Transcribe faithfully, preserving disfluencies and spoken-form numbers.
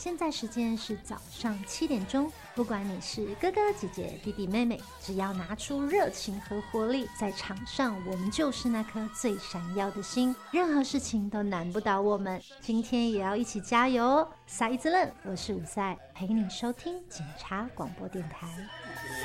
现在时间是早上七点钟，不管你是哥哥姐姐弟弟妹妹，只要拿出热情和活力，在场上我们就是那颗最闪耀的星，任何事情都难不倒我们。今天也要一起加油哦！撒一子愣，我是伍赛，陪你收听警察广播电台。